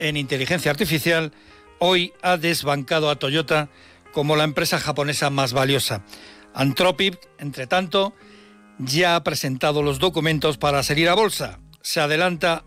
en inteligencia artificial, hoy ha desbancado a Toyota como la empresa japonesa más valiosa. Anthropic, entre tanto, ya ha presentado los documentos para salir a bolsa. Se adelanta